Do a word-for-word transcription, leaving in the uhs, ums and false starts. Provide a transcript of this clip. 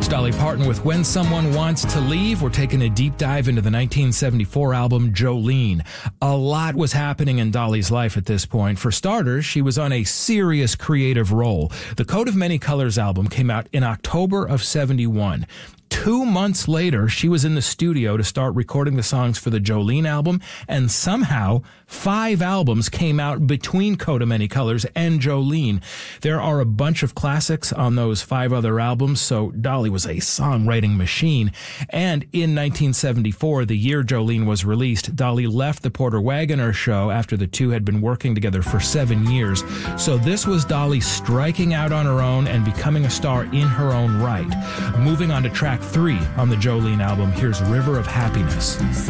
It's Dolly Parton with When Someone Wants to Leave. We're taking a deep dive into the nineteen seventy-four album Jolene. A lot was happening in Dolly's life at this point. For starters, she was on a serious creative roll. The Coat of Many Colors album came out in October of seventy-one. Two months later, she was in the studio to start recording the songs for the Jolene album, and somehow five albums came out between Coat of Many Colors and Jolene. There are a bunch of classics on those five other albums, so Dolly was a songwriting machine. And in nineteen seventy-four, the year Jolene was released, Dolly left the Porter Wagoner show after the two had been working together for seven years. So this was Dolly striking out on her own and becoming a star in her own right. Moving on to track three on the Jolene album, here's River of Happiness.